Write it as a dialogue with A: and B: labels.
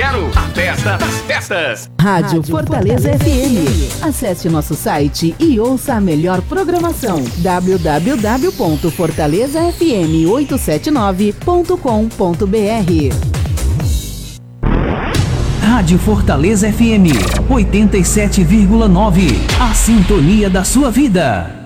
A: 000. A festa das festas.
B: Rádio Fortaleza FM. Acesse nosso site e ouça a melhor programação. www.fortalezafm879.com.br.
C: Rádio Fortaleza FM 87,9. A sintonia da sua vida.